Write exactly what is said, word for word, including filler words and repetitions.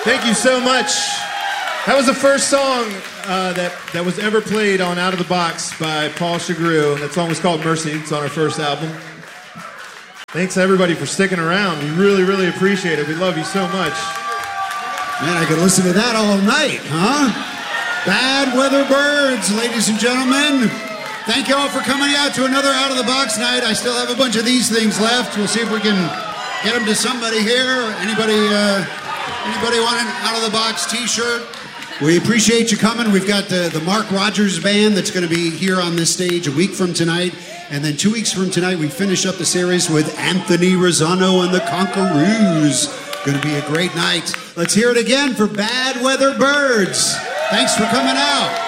Thank you so much. That was the first song uh, that, that was ever played on Out of the Box by Paul Chagru. That song was called Mercy. It's on our first album. Thanks, everybody, for sticking around. We really, really appreciate it. We love you so much. Man, I could listen to that all night, huh? Bad Weather Birds, ladies and gentlemen. Thank you all for coming out to another Out of the Box night. I still have a bunch of these things left. We'll see if we can get them to somebody here. Anybody, uh, anybody want an Out of the Box t-shirt? We appreciate you coming. We've got the, the Mark Rogers Band that's going to be here on this stage a week from tonight. And then two weeks from tonight, we finish up the series with Anthony Rosano and the Conquerors. Going to be a great night. Let's hear it again for Bad Weather Birds. Thanks for coming out.